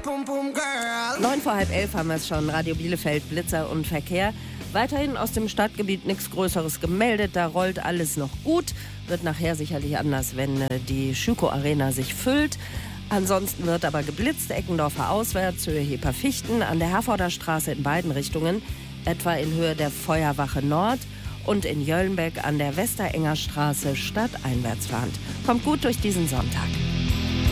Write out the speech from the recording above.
9 vor halb 11 haben wir es schon. Radio Bielefeld, Blitzer und Verkehr. Weiterhin aus dem Stadtgebiet nichts Größeres gemeldet. Da rollt alles noch gut. Wird nachher sicherlich anders, wenn die Schüko Arena sich füllt. Ansonsten wird aber geblitzt. Eckendorfer auswärts, Höhe Heper-Fichten, an der Herforder Straße in beiden Richtungen. Etwa in Höhe der Feuerwache Nord. Und in Jöllenbeck an der Westerenger Straße stadteinwärts fahrend. Kommt gut durch diesen Sonntag.